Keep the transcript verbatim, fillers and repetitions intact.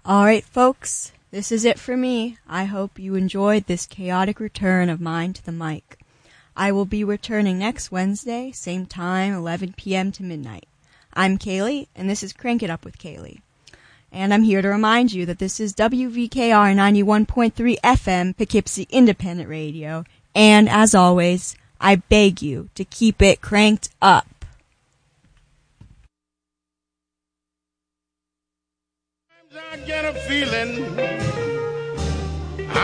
Alright, folks, this is it for me. I hope you enjoyed this chaotic return of mine to the mic. I will be returning next Wednesday, same time, eleven p.m. to midnight. I'm Kaylee, and this is Crank It Up with Kaylee. And I'm here to remind you that this is W V K R ninety-one point three F M, Poughkeepsie Independent Radio, and as always, I beg you to keep it cranked up. I get a feeling